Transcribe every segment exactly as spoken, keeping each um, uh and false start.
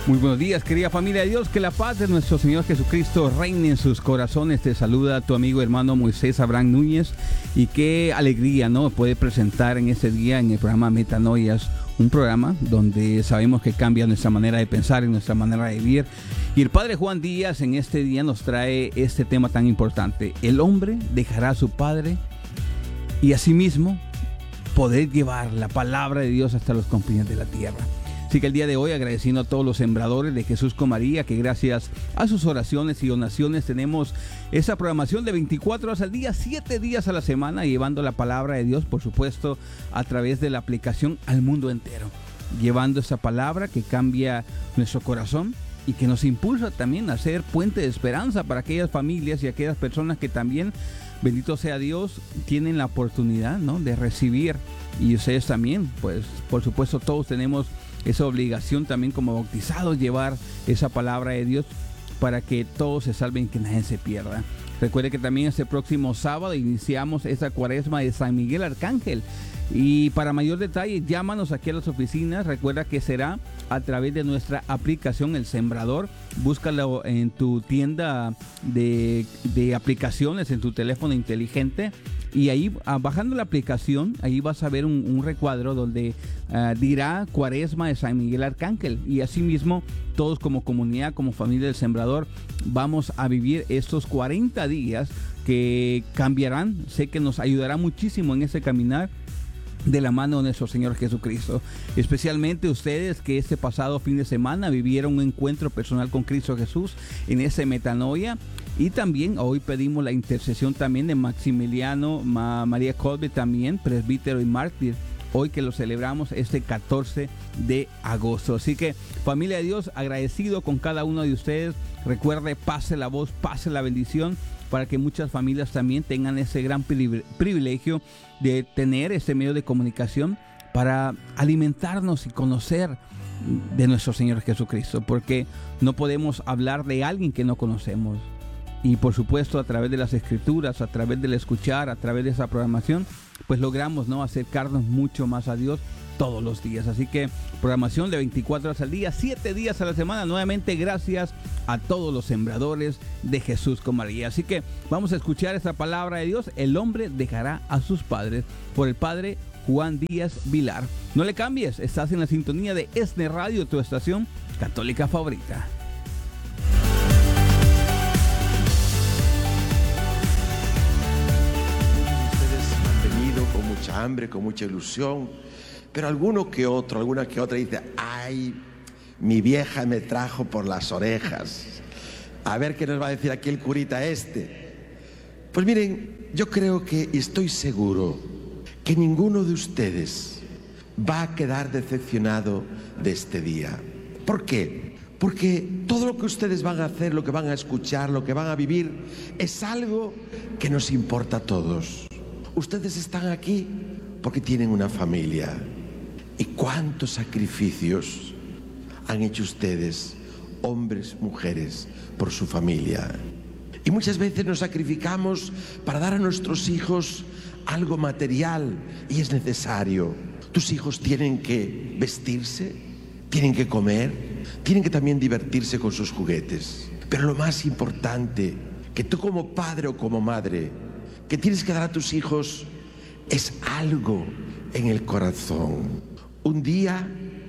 Muy buenos días, querida familia de Dios, que la paz de nuestro Señor Jesucristo reine en sus corazones. Te saluda tu amigo hermano Moisés Abraham Núñez, y qué alegría, ¿no?, poder presentar en este día en el programa Metanoias, un programa donde sabemos que cambia nuestra manera de pensar y nuestra manera de vivir. Y el Padre Juan Díaz en este día nos trae este tema tan importante: el hombre dejará a su padre y asimismo poder llevar la palabra de Dios hasta los confines de la tierra. Así que el día de hoy, agradeciendo a todos los sembradores de Jesús con María, que gracias a sus oraciones y donaciones tenemos esa programación de veinticuatro horas al día, siete días a la semana, llevando la palabra de Dios, por supuesto, a través de la aplicación al mundo entero, llevando esa palabra que cambia nuestro corazón y que nos impulsa también a ser puente de esperanza para aquellas familias y aquellas personas que también, bendito sea Dios, tienen la oportunidad, ¿no?, de recibir. Y ustedes también, pues, por supuesto, todos tenemos esa obligación también como bautizados, llevar esa palabra de Dios para que todos se salven y que nadie se pierda. Recuerde que también este próximo sábado iniciamos esa cuaresma de San Miguel Arcángel. Y para mayor detalle, llámanos aquí a las oficinas. Recuerda que será a través de nuestra aplicación El Sembrador. Búscalo en tu tienda de, de aplicaciones, en tu teléfono inteligente. Y ahí, bajando la aplicación, ahí vas a ver un, un recuadro donde uh, dirá Cuaresma de San Miguel Arcángel. Y asimismo, todos como comunidad, como familia del Sembrador, vamos a vivir estos cuarenta días que cambiarán. Sé que nos ayudará muchísimo en ese caminar de la mano de nuestro Señor Jesucristo. Especialmente ustedes que este pasado fin de semana vivieron un encuentro personal con Cristo Jesús en ese metanoia. Y también hoy pedimos la intercesión también de Maximiliano Ma, María Colbe, también presbítero y mártir, hoy que lo celebramos este catorce de agosto. Así que, familia de Dios, agradecido con cada uno de ustedes. Recuerde, pase la voz, pase la bendición, para que muchas familias también tengan ese gran privilegio de tener ese medio de comunicación para alimentarnos y conocer de nuestro Señor Jesucristo, porque no podemos hablar de alguien que no conocemos. Y por supuesto, a través de las escrituras, a través del escuchar, a través de esa programación, pues logramos, ¿no?, acercarnos mucho más a Dios todos los días. Así que programación de veinticuatro horas al día, siete días a la semana. Nuevamente, gracias a todos los sembradores de Jesús con María. Así que vamos a escuchar esta palabra de Dios: el hombre dejará a sus padres, por el Padre Juan Díaz Vilar. No le cambies, estás en la sintonía de ESNE Radio, tu estación católica favorita. Con mucha hambre, con mucha ilusión, pero alguno que otro, alguna que otra dice: ay, mi vieja me trajo por las orejas, a ver qué nos va a decir aquí el curita este. Pues miren, yo creo que, y estoy seguro, que ninguno de ustedes va a quedar decepcionado de este día. ¿Por qué? Porque todo lo que ustedes van a hacer, lo que van a escuchar, lo que van a vivir, es algo que nos importa a todos. Ustedes están aquí porque tienen una familia. ¿Y cuántos sacrificios han hecho ustedes, hombres, mujeres, por su familia? Y muchas veces nos sacrificamos para dar a nuestros hijos algo material, y es necesario. Tus hijos tienen que vestirse, tienen que comer, tienen que también divertirse con sus juguetes. Pero lo más importante, que tú como padre o como madre, que tienes que dar a tus hijos, es algo en el corazón. Un día,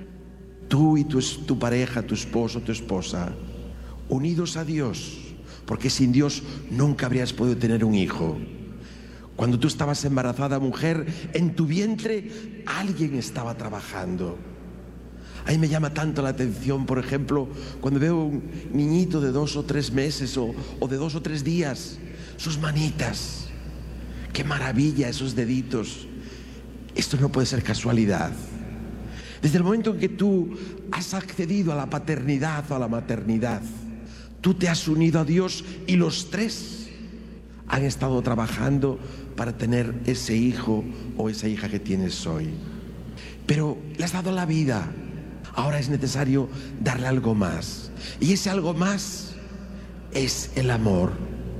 tú y tu, tu pareja, tu esposo, tu esposa, unidos a Dios, porque sin Dios nunca habrías podido tener un hijo. Cuando tú estabas embarazada, mujer, en tu vientre alguien estaba trabajando. A mí me llama tanto la atención, por ejemplo, cuando veo un niñito de dos o tres meses o, o de dos o tres días, sus manitas. ¡Qué maravilla esos deditos! Esto no puede ser casualidad. Desde el momento en que tú has accedido a la paternidad o a la maternidad, tú te has unido a Dios, y los tres han estado trabajando para tener ese hijo o esa hija que tienes hoy. Pero le has dado la vida. Ahora es necesario darle algo más. Y ese algo más es el amor.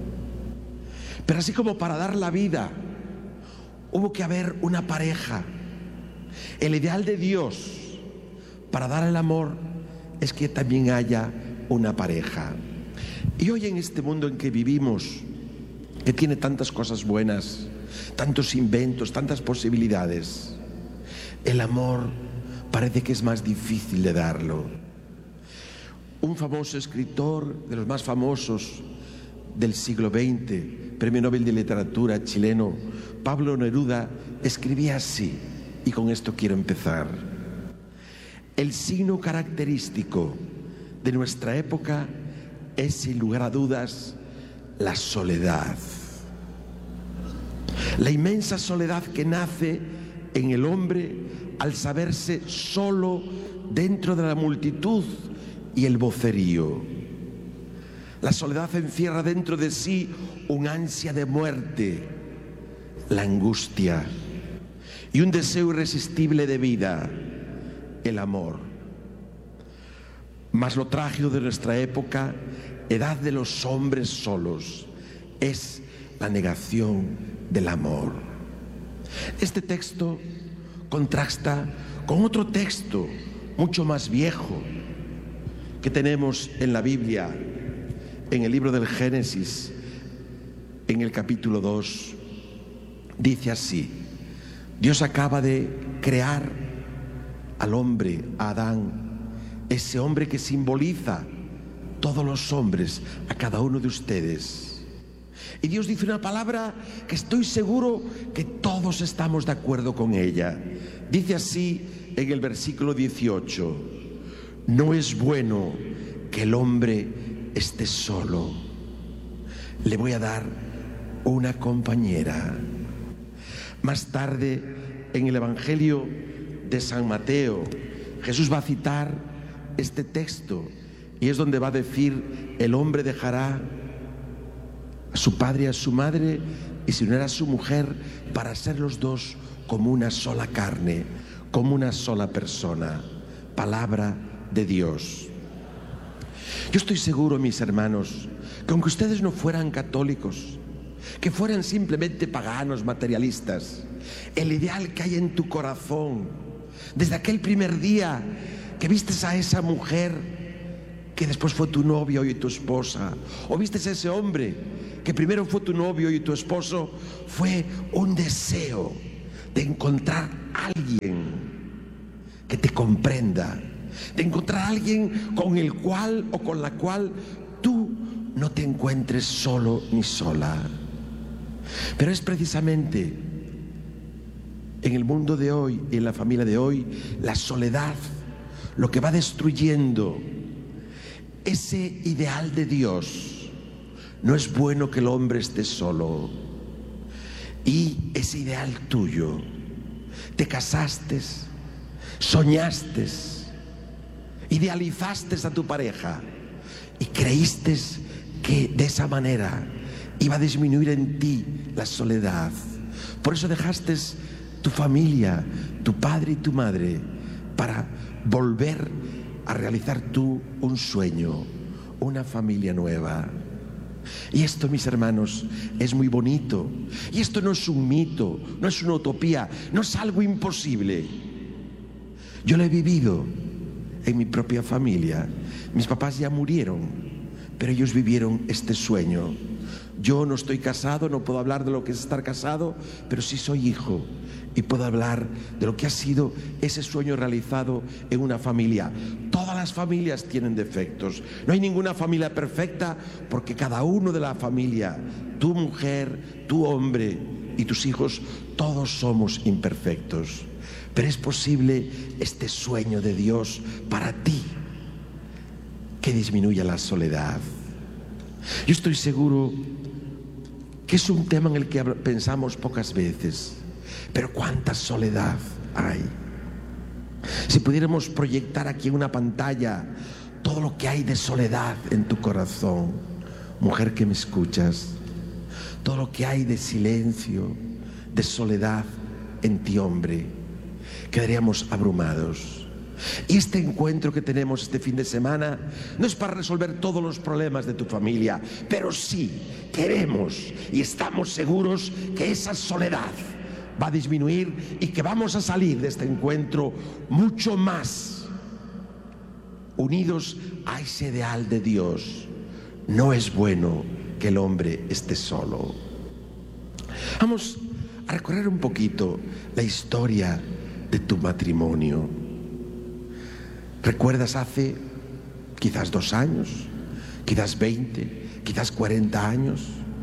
Pero así como para dar la vida hubo que haber una pareja, el ideal de Dios para dar el amor es que también haya una pareja. Y hoy en este mundo en que vivimos, que tiene tantas cosas buenas, tantos inventos, tantas posibilidades, el amor parece que es más difícil de darlo. Un famoso escritor, de los más famosos del siglo veinte, Premio Nobel de Literatura chileno, Pablo Neruda, escribía así, y con esto quiero empezar: el signo característico de nuestra época es, sin lugar a dudas, la soledad. La inmensa soledad que nace en el hombre al saberse solo dentro de la multitud y el vocerío. La soledad encierra dentro de sí un ansia de muerte, la angustia, y un deseo irresistible de vida, el amor. Mas lo trágico de nuestra época, edad de los hombres solos, es la negación del amor. Este texto contrasta con otro texto mucho más viejo que tenemos en la Biblia, en el libro del Génesis, en el capítulo dos. Dice así: Dios acaba de crear al hombre, a Adán, ese hombre que simboliza todos los hombres, a cada uno de ustedes. Y Dios dice una palabra que estoy seguro que todos estamos de acuerdo con ella. Dice así en el versículo dieciocho: no es bueno que el hombre esté solo, le voy a dar una compañera. Más tarde, en el Evangelio de San Mateo, Jesús va a citar este texto, y es donde va a decir: el hombre dejará a su padre y a su madre y se unirá a su mujer para ser los dos como una sola carne, como una sola persona. Palabra de Dios. Yo estoy seguro, mis hermanos, que aunque ustedes no fueran católicos, que fueran simplemente paganos, materialistas, el ideal que hay en tu corazón, desde aquel primer día que vistes a esa mujer que después fue tu novia y tu esposa, o vistes a ese hombre que primero fue tu novio y tu esposo, fue un deseo de encontrar a alguien que te comprenda, de encontrar a alguien con el cual o con la cual tú no te encuentres solo ni sola. Pero es precisamente en el mundo de hoy y en la familia de hoy la soledad lo que va destruyendo ese ideal de Dios. No es bueno que el hombre esté solo. Y ese ideal tuyo, te casaste, soñaste, idealizaste a tu pareja y creíste que de esa manera iba a disminuir en ti la soledad. Por eso dejaste tu familia, tu padre y tu madre, para volver a realizar tú un sueño, una familia nueva. Y esto, mis hermanos, es muy bonito. Y esto no es un mito, no es una utopía, no es algo imposible. Yo lo he vivido en mi propia familia. Mis papás ya murieron, pero ellos vivieron este sueño. Yo no estoy casado, no puedo hablar de lo que es estar casado, pero sí soy hijo y puedo hablar de lo que ha sido ese sueño realizado en una familia. Todas las familias tienen defectos, no hay ninguna familia perfecta, porque cada uno de la familia, tu mujer, tu hombre y tus hijos, todos somos imperfectos. Pero es posible este sueño de Dios para ti, que disminuya la soledad. Yo estoy seguro que es un tema en el que pensamos pocas veces, pero cuánta soledad hay. Si pudiéramos proyectar aquí en una pantalla todo lo que hay de soledad en tu corazón, mujer que me escuchas, todo lo que hay de silencio, de soledad en ti, hombre, quedaríamos abrumados. Y este encuentro que tenemos este fin de semana no es para resolver todos los problemas de tu familia, pero sí queremos y estamos seguros que esa soledad va a disminuir y que vamos a salir de este encuentro mucho más unidos a ese ideal de Dios. No es bueno que el hombre esté solo. Vamos a recorrer un poquito la historia de tu matrimonio. ¿Recuerdas hace quizás dos años, quizás veinte, quizás cuarenta años?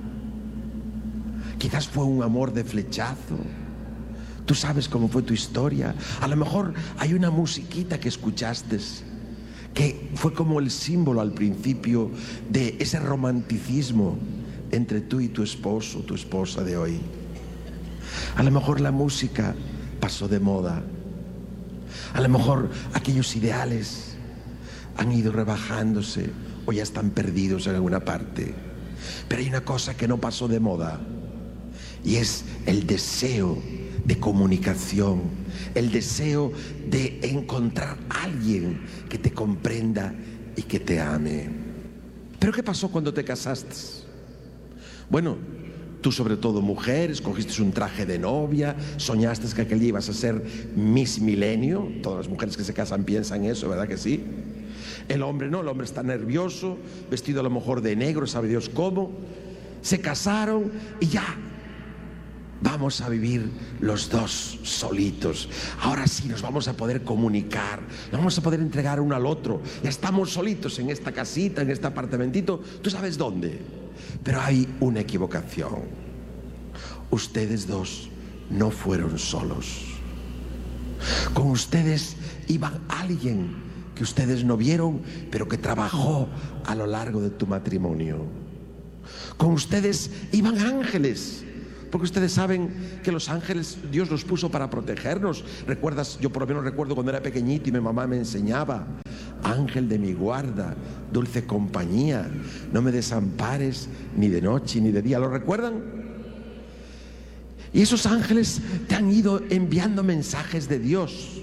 Quizás fue un amor de flechazo. Tú sabes cómo fue tu historia. A lo mejor hay una musiquita que escuchaste que fue como el símbolo al principio de ese romanticismo entre tú y tu esposo, tu esposa de hoy. A lo mejor la música pasó de moda. A lo mejor aquellos ideales han ido rebajándose o ya están perdidos en alguna parte. Pero hay una cosa que no pasó de moda, y es el deseo de comunicación, el deseo de encontrar a alguien que te comprenda y que te ame. ¿Pero qué pasó cuando te casaste? Bueno, tú, sobre todo mujer, escogiste un traje de novia, soñaste que aquel día ibas a ser Miss Milenio. Todas las mujeres que se casan piensan eso, ¿verdad que sí? El hombre no, el hombre está nervioso, vestido a lo mejor de negro, sabe Dios cómo. Se casaron y ya vamos a vivir los dos solitos. Ahora sí nos vamos a poder comunicar, nos vamos a poder entregar uno al otro. Ya estamos solitos en esta casita, en este apartamentito, tú sabes dónde. Pero hay una equivocación. Ustedes dos no fueron solos. Con ustedes iba alguien que ustedes no vieron, pero que trabajó a lo largo de tu matrimonio. Con ustedes iban ángeles, porque ustedes saben que los ángeles Dios los puso para protegernos. ¿Recuerdas? Yo por lo menos recuerdo cuando era pequeñito y mi mamá me enseñaba: ángel de mi guarda, dulce compañía, no me desampares ni de noche ni de día. ¿Lo recuerdan? Y esos ángeles te han ido enviando mensajes de Dios.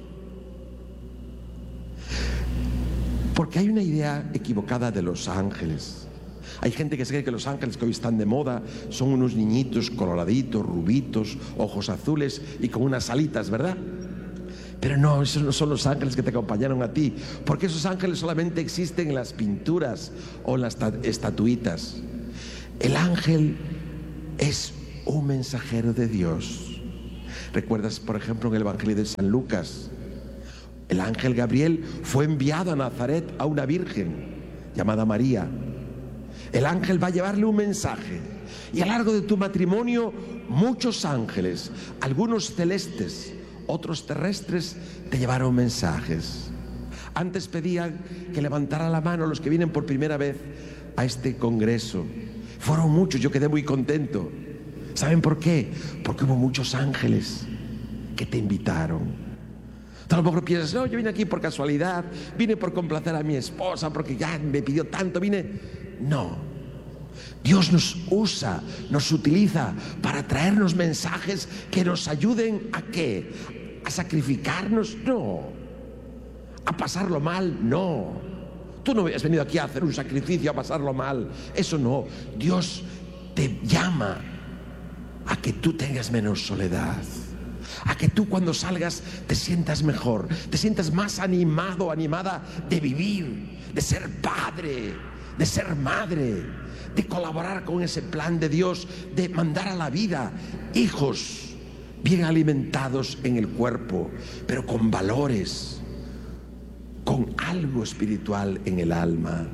Porque hay una idea equivocada de los ángeles. Hay gente que se cree que los ángeles que hoy están de moda son unos niñitos coloraditos, rubitos, ojos azules y con unas alitas, ¿verdad? Pero no, esos no son los ángeles que te acompañaron a ti, porque esos ángeles solamente existen en las pinturas o en las estatuitas. El ángel es un mensajero de Dios. ¿Recuerdas, por ejemplo, en el Evangelio de San Lucas? El ángel Gabriel fue enviado a Nazaret a una virgen llamada María. El ángel va a llevarle un mensaje. Y a lo largo de tu matrimonio, muchos ángeles, algunos celestes, otros terrestres, te llevaron mensajes. Antes pedían que levantara la mano los que vienen por primera vez a este congreso. Fueron muchos, yo quedé muy contento. ¿Saben por qué? Porque hubo muchos ángeles que te invitaron. A lo mejor piensas: no, yo vine aquí por casualidad, vine por complacer a mi esposa porque ya me pidió tanto, vine... No, Dios nos usa, nos utiliza para traernos mensajes que nos ayuden a ¿qué? ¿A sacrificarnos? No. ¿A pasarlo mal? No. Tú no has venido aquí a hacer un sacrificio, a pasarlo mal. Eso no. Dios te llama a que tú tengas menos soledad, a que tú cuando salgas te sientas mejor, te sientas más animado, animada de vivir, de ser padre, de ser madre, de colaborar con ese plan de Dios, de mandar a la vida hijos bien alimentados en el cuerpo, pero con valores, con algo espiritual en el alma.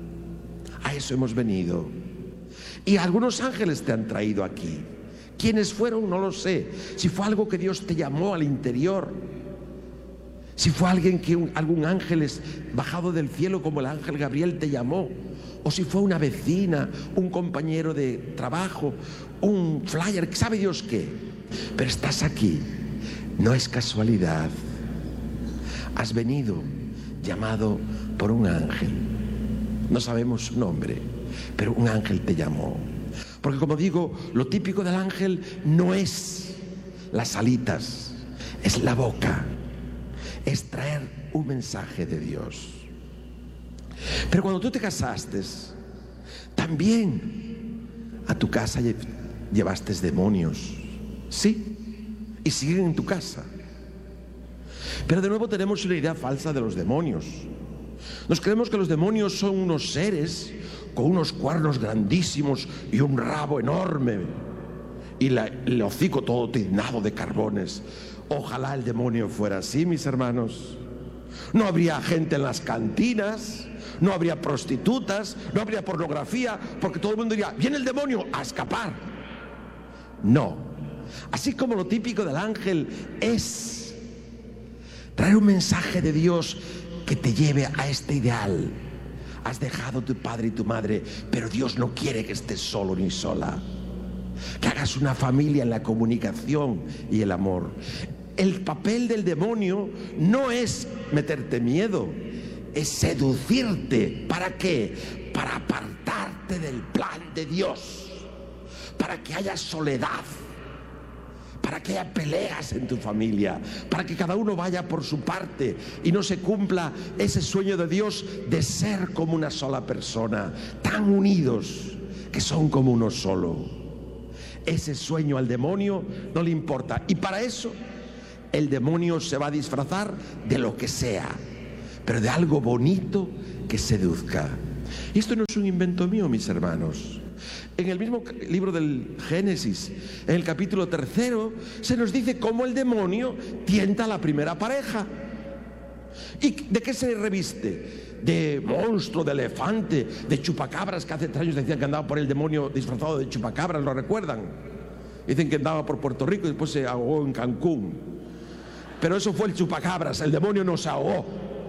A eso hemos venido. Y algunos ángeles te han traído aquí. ¿Quiénes fueron? No lo sé. Si fue algo que Dios te llamó al interior, si fue alguien que un, algún ángel es bajado del cielo como el ángel Gabriel te llamó, o si fue una vecina, un compañero de trabajo, un flyer, sabe Dios qué. Pero estás aquí, no es casualidad. Has venido llamado por un ángel. No sabemos su nombre, pero un ángel te llamó. Porque, como digo, lo típico del ángel no es las alitas, es la boca, es traer un mensaje de Dios. Pero cuando tú te casaste, también a tu casa llevaste demonios, ¿sí? Y siguen en tu casa. Pero de nuevo tenemos una idea falsa de los demonios. Nos creemos que los demonios son unos seres con unos cuernos grandísimos y un rabo enorme y la, el hocico todo tiznado de carbones. Ojalá el demonio fuera así, mis hermanos. No habría gente en las cantinas, no habría prostitutas, no habría pornografía, porque todo el mundo diría, viene el demonio, a escapar. No. Así como lo típico del ángel es traer un mensaje de Dios que te lleve a este ideal. Has dejado a tu padre y tu madre, pero Dios no quiere que estés solo ni sola. Que hagas una familia en la comunicación y el amor. El papel del demonio no es meterte miedo, es seducirte. ¿Para qué? Para apartarte del plan de Dios, para que haya soledad, para que haya peleas en tu familia, para que cada uno vaya por su parte y no se cumpla ese sueño de Dios de ser como una sola persona, tan unidos que son como uno solo. Ese sueño al demonio no le importa, y para eso el demonio se va a disfrazar de lo que sea, pero de algo bonito que seduzca. Y esto no es un invento mío, mis hermanos. En el mismo libro del Génesis, en el capítulo tercero, se nos dice cómo el demonio tienta a la primera pareja. ¿Y de qué se reviste? De monstruo, de elefante, de chupacabras, que hace tres años decían que andaba por el demonio disfrazado de chupacabras, ¿lo recuerdan? Dicen que andaba por Puerto Rico y después se ahogó en Cancún. Pero eso fue el chupacabras, el demonio no se ahogó.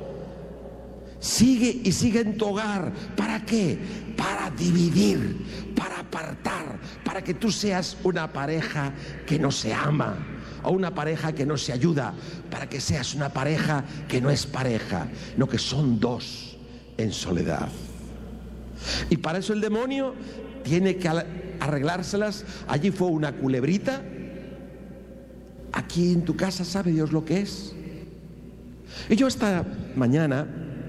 Sigue y sigue en tu hogar. ¿Para qué? Para dividir, para apartar, para que tú seas una pareja que no se ama, o una pareja que no se ayuda, para que seas una pareja que no es pareja, no, que son dos en soledad. Y para eso el demonio tiene que arreglárselas. Allí fue una culebrita. Aquí en tu casa sabe Dios lo que es. Y yo esta mañana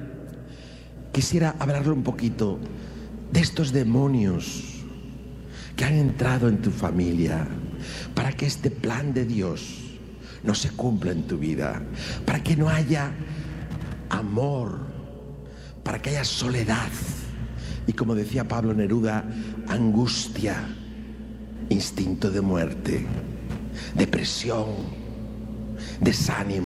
quisiera hablarle un poquito de estos demonios que han entrado en tu familia, para que este plan de Dios no se cumpla en tu vida, para que no haya amor, para que haya soledad y, como decía Pablo Neruda, angustia, instinto de muerte, depresión, desánimo.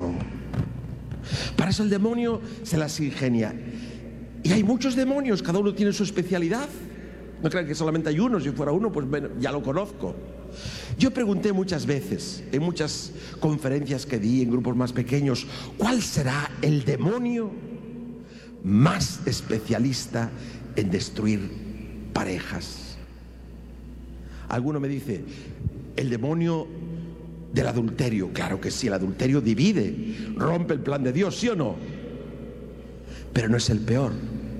Para eso el demonio se las ingenia. Y hay muchos demonios, cada uno tiene su especialidad. No crean que solamente hay uno. Si fuera uno, pues bueno, ya lo conozco. Yo pregunté muchas veces, en muchas conferencias que di en grupos más pequeños, ¿cuál será el demonio más especialista en destruir parejas? Alguno me dice, el demonio del adulterio. Claro que sí, el adulterio divide, rompe el plan de Dios, ¿sí o no? Pero no es el peor.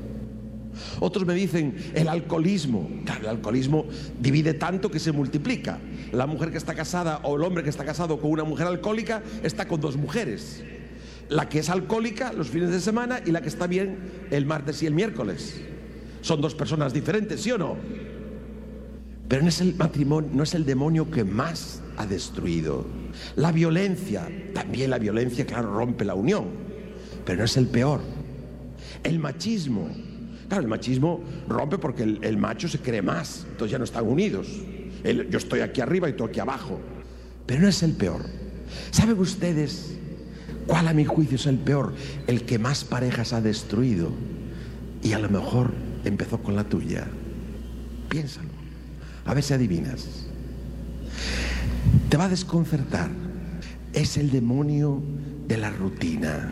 Otros me dicen el alcoholismo. Claro, el alcoholismo divide tanto que se multiplica. La mujer que está casada o el hombre que está casado con una mujer alcohólica está con dos mujeres. La que es alcohólica los fines de semana y la que está bien el martes y el miércoles. Son dos personas diferentes, ¿sí o no? Pero no es el matrimonio, no es el demonio que más ha destruido. La violencia, también la violencia, claro, rompe la unión, pero no es el peor. El machismo, claro, el machismo rompe porque el, el macho se cree más, entonces ya no están unidos. El, yo estoy aquí arriba y tú aquí abajo, pero no es el peor. ¿Saben ustedes cuál a mi juicio es el peor? El que más parejas ha destruido, y a lo mejor empezó con la tuya. Piénsalo, a ver si adivinas. Te va a desconcertar. Es el demonio de la rutina.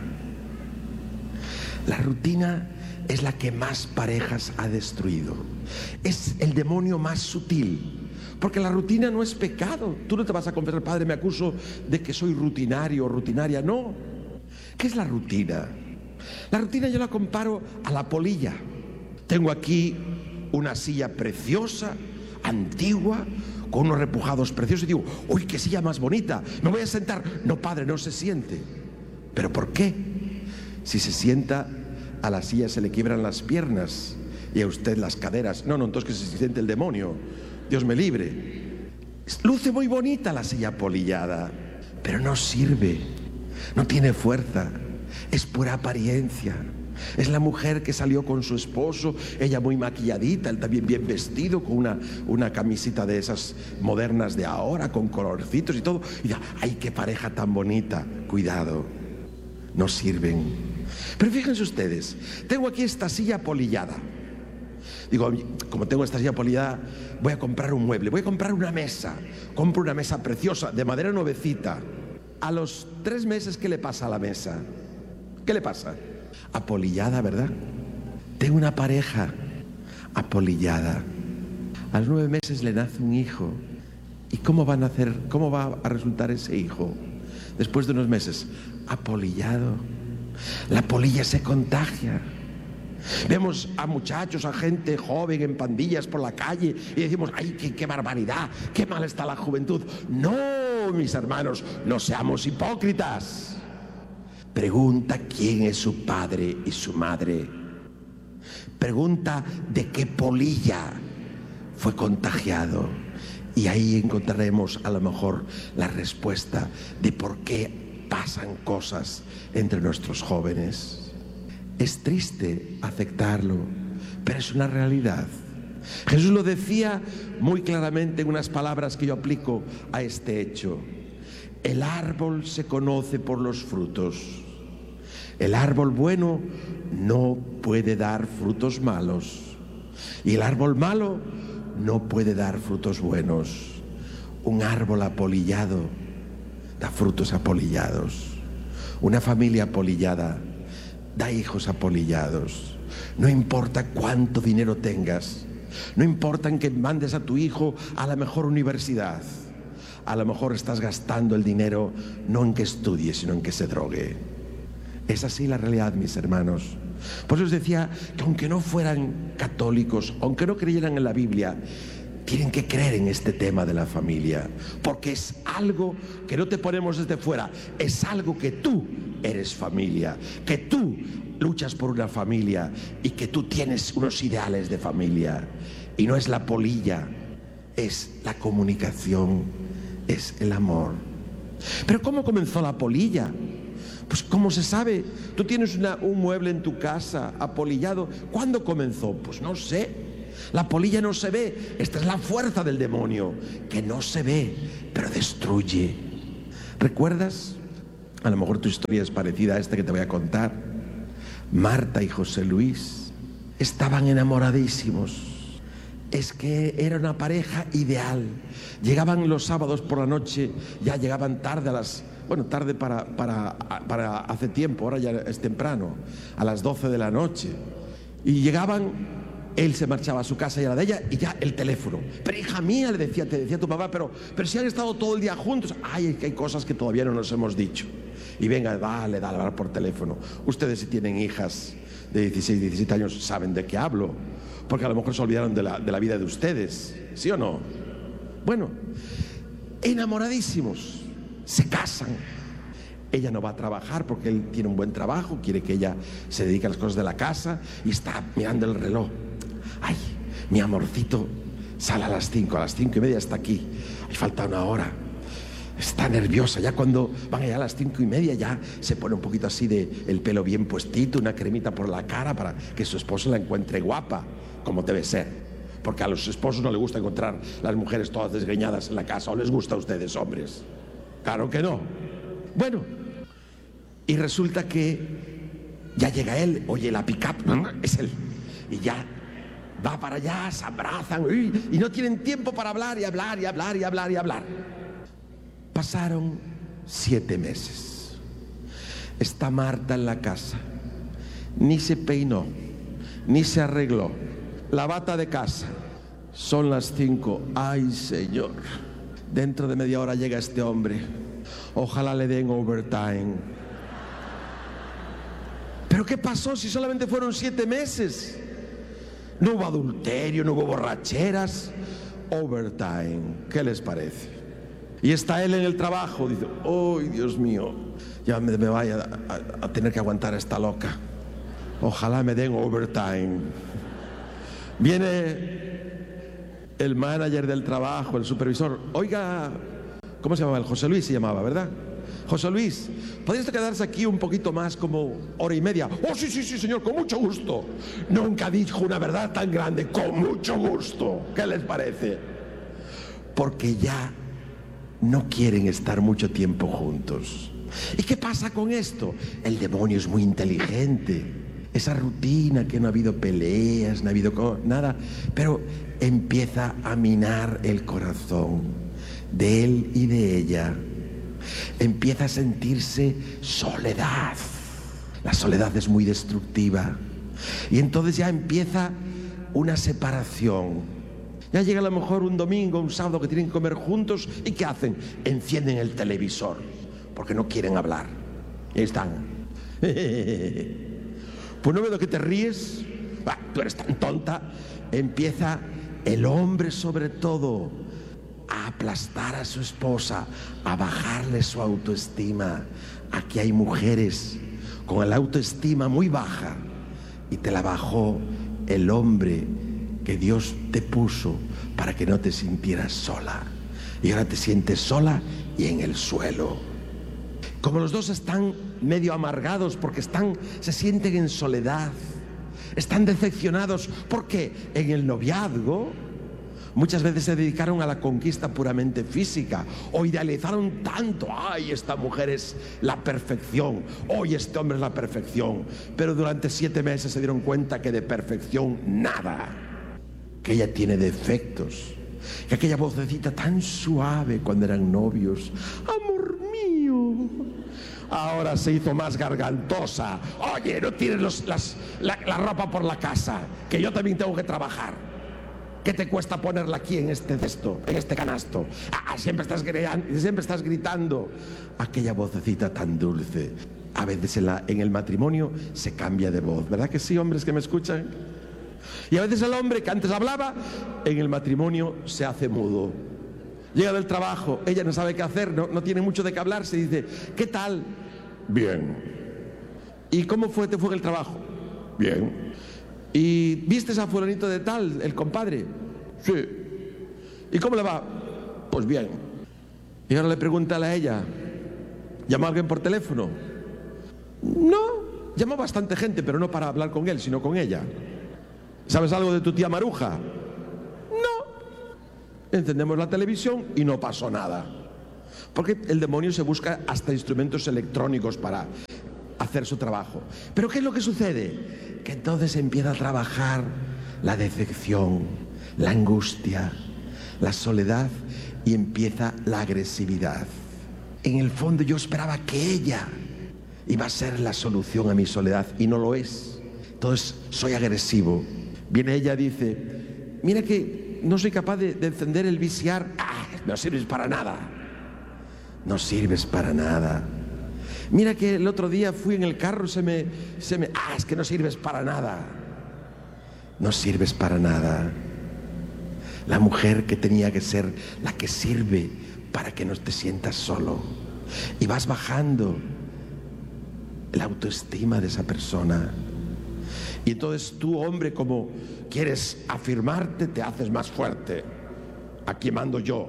La rutina es la que más parejas ha destruido. Es el demonio más sutil, porque la rutina no es pecado. Tú no te vas a confesar, padre, me acuso de que soy rutinario o rutinaria. No. ¿Qué es la rutina? La rutina yo la comparo a la polilla. Tengo aquí una silla preciosa, antigua, con unos repujados preciosos, y digo, uy, qué silla más bonita, me voy a sentar. No, padre, no se siente. ¿Pero por qué? Si se sienta, a la silla se le quiebran las piernas y a usted las caderas. No, no, entonces que se siente el demonio. Dios me libre. Luce muy bonita la silla polillada, pero no sirve, no tiene fuerza, es pura apariencia. Es la mujer que salió con su esposo, ella muy maquilladita, él también bien vestido, con una, una camisita de esas modernas de ahora, con colorcitos y todo. Y ya, ¡ay, qué pareja tan bonita! Cuidado, no sirven. Pero fíjense ustedes, tengo aquí esta silla apolillada. Digo, como tengo esta silla apolillada, voy a comprar un mueble, voy a comprar una mesa. Compro una mesa preciosa, de madera nuevecita. A los tres meses, ¿qué le pasa a la mesa? ¿Qué le pasa? Apolillada, ¿verdad? Tengo una pareja apolillada. A los nueve meses le nace un hijo. ¿Y cómo van a hacer, cómo va a resultar ese hijo? Después de unos meses, apolillado. La polilla se contagia. Vemos a muchachos, a gente joven en pandillas por la calle y decimos, ¡ay, qué, qué barbaridad! ¡Qué mal está la juventud! No, mis hermanos, no seamos hipócritas. Pregunta quién es su padre y su madre. Pregunta de qué polilla fue contagiado. Y ahí encontraremos a lo mejor la respuesta de por qué pasan cosas entre nuestros jóvenes. Es triste aceptarlo, pero es una realidad. Jesús lo decía muy claramente en unas palabras que yo aplico a este hecho. El árbol se conoce por los frutos. El árbol bueno no puede dar frutos malos. Y el árbol malo no puede dar frutos buenos. Un árbol apolillado da frutos apolillados. Una familia apolillada da hijos apolillados. No importa cuánto dinero tengas, no importa en que mandes a tu hijo a la mejor universidad, a lo mejor estás gastando el dinero no en que estudie, sino en que se drogue. Es así la realidad, mis hermanos. Por eso os decía que aunque no fueran católicos, aunque no creyeran en la Biblia, tienen que creer en este tema de la familia, porque es algo que no te ponemos desde fuera, es algo que tú eres familia, que tú luchas por una familia y que tú tienes unos ideales de familia. Y no es la polilla, es la comunicación, es el amor. Pero ¿cómo comenzó la polilla? Pues ¿cómo se sabe? Tú tienes una, un mueble en tu casa apolillado. ¿Cuándo comenzó? Pues no sé. La polilla no se ve. Esta es la fuerza del demonio, que no se ve, pero destruye. ¿Recuerdas? A lo mejor tu historia es parecida a esta que te voy a contar. Marta y José Luis estaban enamoradísimos. Es que era una pareja ideal. Llegaban los sábados por la noche, ya llegaban tarde a las... Bueno, tarde para, para, para hace tiempo, ahora ya es temprano, a las doce de la noche. Y llegaban, él se marchaba a su casa y a la de ella, y ya el teléfono. Pero hija mía, le decía, te decía tu papá, pero, pero si han estado todo el día juntos. Ay, es que hay cosas que todavía no nos hemos dicho. Y venga, dale, dale, hablar por teléfono. Ustedes, si tienen hijas de dieciséis, diecisiete años, saben de qué hablo, porque a lo mejor se olvidaron de la, de la vida de ustedes, ¿sí o no? Bueno, enamoradísimos. Se casan. Ella no va a trabajar porque él tiene un buen trabajo, quiere que ella se dedique a las cosas de la casa y está mirando el reloj. Ay, mi amorcito sale a las cinco, a las cinco y media está aquí. Ay, falta una hora. Está nerviosa, ya cuando van allá a las cinco y media ya se pone un poquito así de el pelo bien puestito, una cremita por la cara para que su esposo la encuentre guapa, como debe ser. Porque a los esposos no les gusta encontrar las mujeres todas desgreñadas en la casa. ¿O les gusta a ustedes, hombres? Claro que no. Bueno, y resulta que ya llega él, oye la pick-up, ¿no? Es él, y ya va para allá, se abrazan y no tienen tiempo para hablar y hablar y hablar y hablar y hablar. Pasaron siete meses. Está Marta en la casa, ni se peinó, ni se arregló, la bata de casa. Son las cinco. Ay, Señor, dentro de media hora llega este hombre. Ojalá le den overtime. ¿Pero qué pasó si solamente fueron siete meses? No hubo adulterio, no hubo borracheras. Overtime. ¿Qué les parece? Y está él en el trabajo. Dice, ¡ay, Dios mío! Ya me, me vaya a, a tener que aguantar a esta loca. Ojalá me den overtime. Viene el manager del trabajo, el supervisor. Oiga, ¿cómo se llamaba? El José Luis se llamaba, ¿verdad? José Luis, ¿podrías quedarse aquí un poquito más, como hora y media? Oh, sí, sí, sí, señor, con mucho gusto. Nunca dijo una verdad tan grande, con mucho gusto. ¿Qué les parece? Porque ya no quieren estar mucho tiempo juntos. ¿Y qué pasa con esto? El demonio es muy inteligente. Esa rutina, que no ha habido peleas, no ha habido nada, pero empieza a minar el corazón de él y de ella. Empieza a sentirse soledad. La soledad es muy destructiva. Y entonces ya empieza una separación. Ya llega a lo mejor un domingo, un sábado, que tienen que comer juntos. ¿Y qué hacen? Encienden el televisor, porque no quieren hablar. Y ahí están. Pues no veo que te ríes. Ah, tú eres tan tonta. Empieza el hombre, sobre todo, a aplastar a su esposa, a bajarle su autoestima. Aquí hay mujeres con la autoestima muy baja, y te la bajó el hombre que Dios te puso para que no te sintieras sola, y ahora te sientes sola y en el suelo. Como los dos están medio amargados porque están, se sienten en soledad, están decepcionados porque en el noviazgo muchas veces se dedicaron a la conquista puramente física, o idealizaron tanto: ay, esta mujer es la perfección, hoy este hombre es la perfección. Pero durante siete meses se dieron cuenta que de perfección nada, que ella tiene defectos, que aquella vocecita tan suave cuando eran novios, amor mío, ahora se hizo más gargantosa. Oye, no tires los, las, la, la ropa por la casa, que yo también tengo que trabajar. ¿Qué te cuesta ponerla aquí en este cesto, en este canasto? Ah, siempre estás, siempre estás gritando. Aquella vocecita tan dulce. A veces en, la, en el matrimonio se cambia de voz, ¿verdad que sí, hombres que me escuchan? Y a veces el hombre que antes hablaba, en el matrimonio se hace mudo. Llega del trabajo, ella no sabe qué hacer, no, no tiene mucho de qué hablar, se dice: ¿qué tal? Bien. ¿Y cómo fue, te fue el trabajo? Bien. ¿Y viste a fulanito de tal, el compadre? Sí. ¿Y cómo le va? Pues bien. Y ahora le pregunta a ella: ¿llamó a alguien por teléfono? No, llamó bastante gente, pero no para hablar con él, sino con ella. ¿Sabes algo de tu tía Maruja? No. Encendemos la televisión y no pasó nada. Porque el demonio se busca hasta instrumentos electrónicos para hacer su trabajo. Pero ¿qué es lo que sucede? Que entonces empieza a trabajar la decepción, la angustia, la soledad, y empieza la agresividad. En el fondo yo esperaba que ella iba a ser la solución a mi soledad, y no lo es. Entonces soy agresivo. Viene ella y dice: mira que no soy capaz de, de encender el V C R. Ah, no sirves para nada. No sirves para nada. Mira que el otro día fui en el carro, se me, se me... Ah, es que no sirves para nada. No sirves para nada. La mujer que tenía que ser la que sirve para que no te sientas solo. Y vas bajando la autoestima de esa persona. Y entonces tú, hombre, como quieres afirmarte, te haces más fuerte. Aquí mando yo.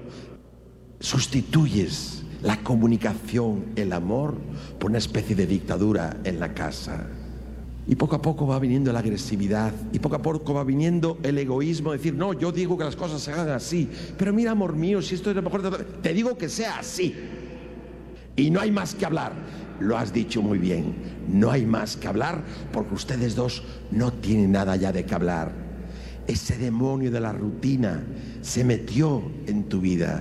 Sustituyes la comunicación, el amor, por una especie de dictadura en la casa. Y poco a poco va viniendo la agresividad, y poco a poco va viniendo el egoísmo, decir: no, yo digo que las cosas se hagan así, pero mira, amor mío, si esto es lo mejor de todo, te digo que sea así. Y no hay más que hablar. Lo has dicho muy bien, no hay más que hablar, porque ustedes dos no tienen nada ya de qué hablar. Ese demonio de la rutina se metió en tu vida.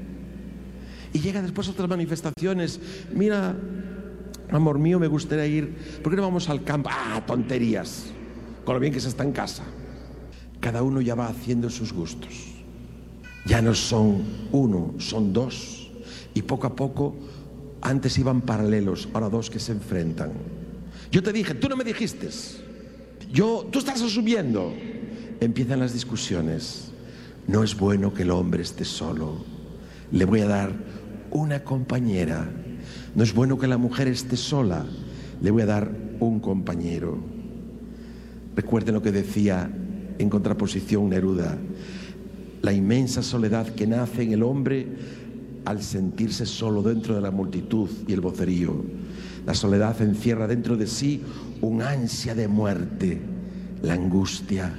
Y llega después otras manifestaciones. Mira, amor mío, me gustaría ir, ¿por qué no vamos al campo? Ah, tonterías, con lo bien que se está en casa. Cada uno ya va haciendo sus gustos. Ya no son uno, son dos. Y poco a poco, antes iban paralelos, ahora dos que se enfrentan. Yo te dije, tú no me dijiste. Yo, tú estás asumiendo. Empiezan las discusiones. No es bueno que el hombre esté solo. Le voy a dar una compañera. No es bueno que la mujer esté sola. Le voy a dar un compañero. Recuerden lo que decía en contraposición Neruda: la inmensa soledad que nace en el hombre al sentirse solo dentro de la multitud y el vocerío. La soledad encierra dentro de sí un ansia de muerte, la angustia,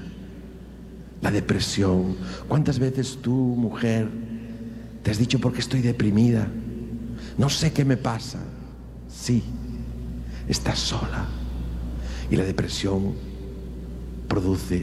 la depresión. ¿Cuántas veces tú, mujer, te has dicho por qué estoy deprimida? No sé qué me pasa. Sí, estás sola. Y la depresión produce,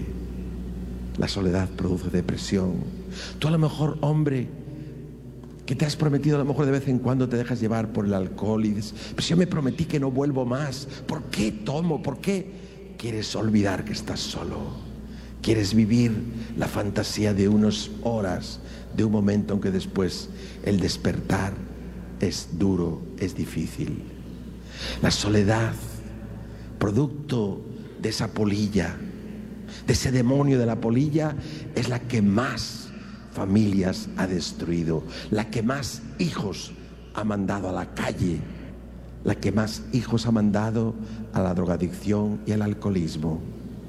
la soledad produce depresión. Tú a lo mejor, hombre, que te has prometido, a lo mejor de vez en cuando te dejas llevar por el alcohol y dices, pues yo me prometí que no vuelvo más. ¿Por qué tomo? ¿Por qué? Quieres olvidar que estás solo. Quieres vivir la fantasía de unas horas, de un momento, aunque después el despertar es duro, es difícil. La soledad, producto de esa polilla, de ese demonio de la polilla, es la que más familias ha destruido, la que más hijos ha mandado a la calle, la que más hijos ha mandado a la drogadicción y al alcoholismo.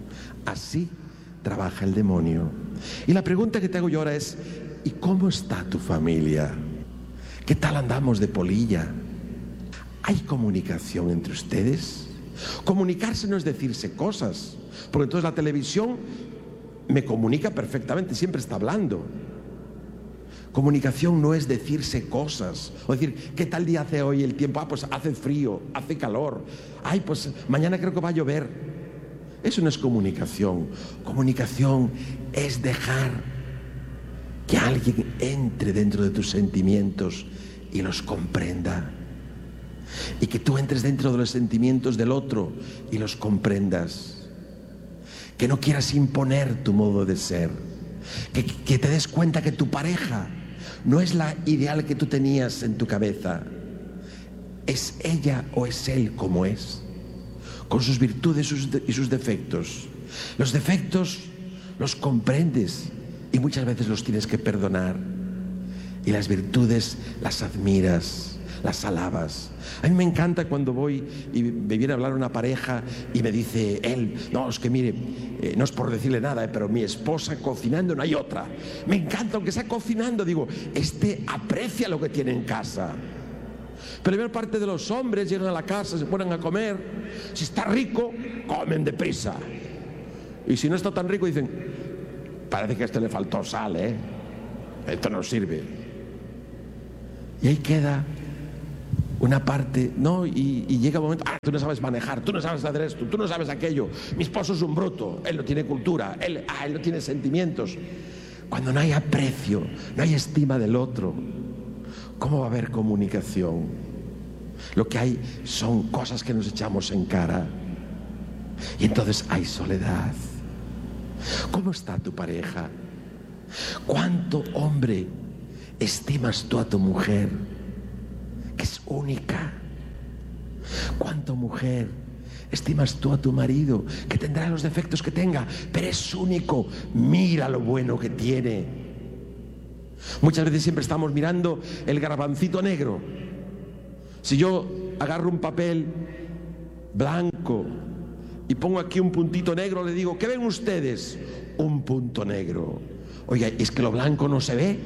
Así trabaja el demonio. Y la pregunta que te hago yo ahora es, ¿y cómo está tu familia? ¿Qué tal andamos de polilla? ¿Hay comunicación entre ustedes? Comunicarse no es decirse cosas, porque entonces la televisión me comunica perfectamente, siempre está hablando. Comunicación no es decirse cosas, o decir, ¿qué tal día hace hoy el tiempo? Ah, pues hace frío, hace calor. Ay, pues mañana creo que va a llover. Eso no es comunicación. Comunicación es dejar que alguien entre dentro de tus sentimientos y los comprenda. Y que tú entres dentro de los sentimientos del otro y los comprendas. Que no quieras imponer tu modo de ser. Que, que te des cuenta que tu pareja no es la ideal que tú tenías en tu cabeza. Es ella o es él como es, con sus virtudes sus de, y sus defectos. Los defectos los comprendes y muchas veces los tienes que perdonar. Y las virtudes las admiras, las alabas. A mí me encanta cuando voy y me viene a hablar una pareja y me dice él, no, es que mire, eh, no es por decirle nada, eh, pero mi esposa cocinando no hay otra. Me encanta, aunque sea cocinando, digo, este aprecia lo que tiene en casa. Pero la mayor parte de los hombres llegan a la casa, se ponen a comer, si está rico, comen deprisa. Y si no está tan rico, dicen, parece que a este le faltó sal, ¿eh? Esto no sirve. Y ahí queda una parte, ¿no? Y, y llega un momento, ah, tú no sabes manejar, tú no sabes hacer esto, tú no sabes aquello. Mi esposo es un bruto, él no tiene cultura, él, ah, él no tiene sentimientos. Cuando no hay aprecio, no hay estima del otro, ¿cómo va a haber comunicación? Lo que hay son cosas que nos echamos en cara. Y entonces hay soledad. ¿Cómo está tu pareja? ¿Cuánto, hombre, estimas tú a tu mujer, que es única? ¿Cuánto, mujer, estimas tú a tu marido, que tendrá los defectos que tenga, pero es único? Mira lo bueno que tiene. Muchas veces siempre estamos mirando el garbancito negro. Si yo agarro un papel blanco y pongo aquí un puntito negro, le digo, ¿qué ven ustedes? Un punto negro. Oiga, ¿es que lo blanco no se ve?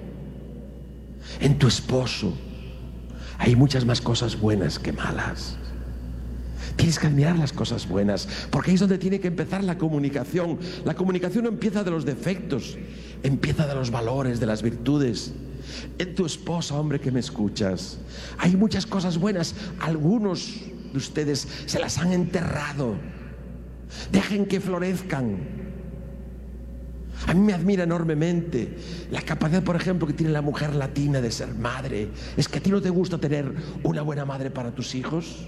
En tu esposo hay muchas más cosas buenas que malas. Tienes que admirar las cosas buenas, porque ahí es donde tiene que empezar la comunicación. La comunicación no empieza de los defectos, empieza de los valores, de las virtudes. En tu esposa, hombre que me escuchas, hay muchas cosas buenas. Algunos de ustedes se las han enterrado. Dejen que florezcan. A mí me admira enormemente la capacidad, por ejemplo, que tiene la mujer latina de ser madre. ¿Es que a ti no te gusta tener una buena madre para tus hijos?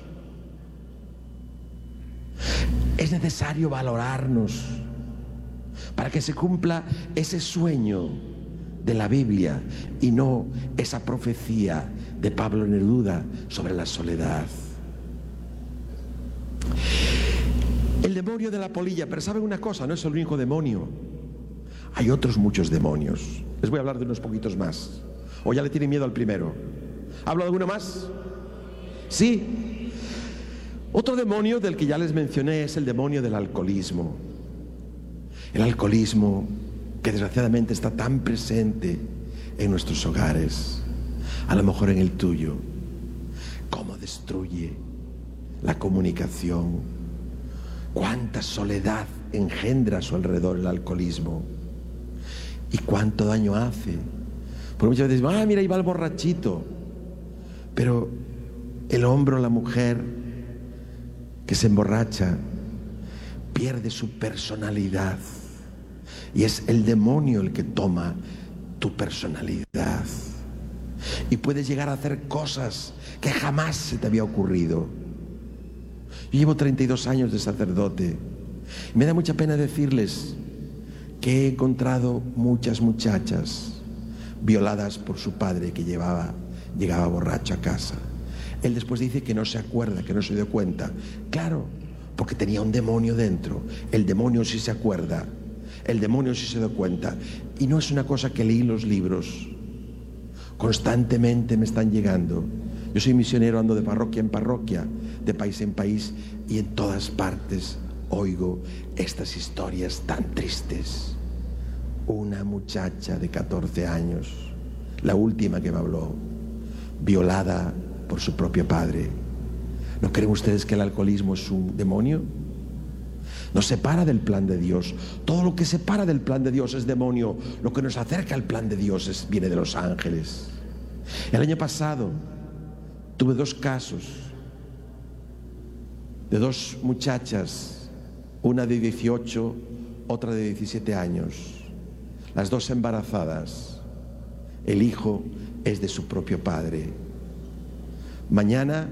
Es necesario valorarnos para que se cumpla ese sueño de la Biblia y no esa profecía de Pablo Neruda sobre la soledad. El demonio de la polilla, pero ¿saben una cosa? No es el único demonio. Hay otros muchos demonios. Les voy a hablar de unos poquitos más. ¿O ya le tienen miedo al primero? ¿Hablo de alguno más? Sí. Otro demonio del que ya les mencioné es el demonio del alcoholismo. El alcoholismo que desgraciadamente está tan presente en nuestros hogares. a lo mejor en el tuyo. Cómo destruye la comunicación, cuánta soledad engendra a su alrededor el alcoholismo y cuánto daño hace. Porque muchas veces decimos, ah, mira, ahí va el borrachito. Pero el hombre o la mujer que se emborracha pierde su personalidad y es el demonio el que toma tu personalidad y puedes llegar a hacer cosas que jamás se te había ocurrido. Yo llevo treinta y dos años de sacerdote y me da mucha pena decirles que he encontrado muchas muchachas violadas por su padre que llevaba, llegaba borracho a casa. Él después dice que no se acuerda, que no se dio cuenta. Claro, porque tenía un demonio dentro. El demonio sí se acuerda, el demonio sí se dio cuenta. Y no es una cosa que leí en los libros. Constantemente me están llegando. Yo soy misionero, ando de parroquia en parroquia, de país en país, y en todas partes oigo estas historias tan tristes. Una muchacha de catorce años, la última que me habló, violada por su propio padre. ¿No creen ustedes que el alcoholismo es un demonio? Nos separa del plan de Dios. Todo lo que separa del plan de Dios es demonio. Lo que nos acerca al plan de Dios es, viene de los ángeles. El año pasado tuve dos casos de dos muchachas, una de dieciocho, otra de diecisiete años, las dos embarazadas. El hijo es de su propio padre. Mañana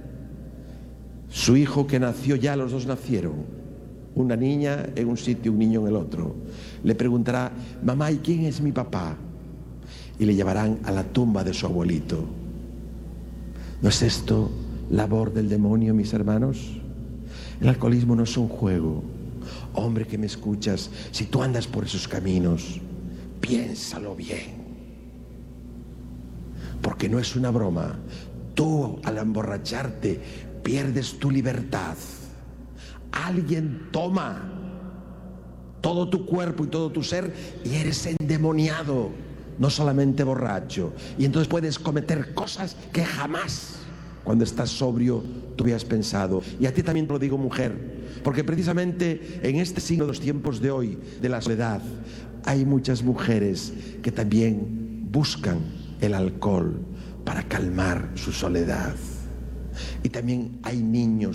su hijo que nació, ya los dos nacieron, una niña en un sitio, un niño en el otro, le preguntará, mamá, ¿y quién es mi papá? Y le llevarán a la tumba de su abuelito. ¿No es esto labor del demonio, mis hermanos? El alcoholismo no es un juego. Hombre que me escuchas, si tú andas por esos caminos, piénsalo bien, porque no es una broma. Tú, al emborracharte, pierdes tu libertad. Alguien toma todo tu cuerpo y todo tu ser y eres endemoniado, no solamente borracho. Y entonces puedes cometer cosas que jamás, cuando estás sobrio, tú habías pensado. Y a ti también te lo digo, mujer, porque precisamente en este siglo de los tiempos de hoy, de la soledad, hay muchas mujeres que también buscan el alcohol para calmar su soledad. Y también hay niños